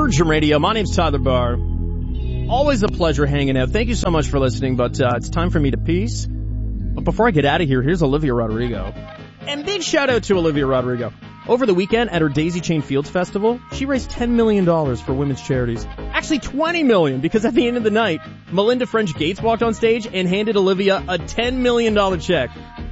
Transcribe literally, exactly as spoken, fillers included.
Virgin Radio. My name's Tyler Barr. Always a pleasure hanging out. Thank you so much for listening, but uh, it's time for me to peace. But before I get out of here, here's Olivia Rodrigo. And big shout out to Olivia Rodrigo. Over the weekend at her Daisy Chain Fields Festival, she raised ten million dollars for women's charities. Actually twenty million dollars, because at the end of the night, Melinda French Gates walked on stage and handed Olivia a ten million dollars check.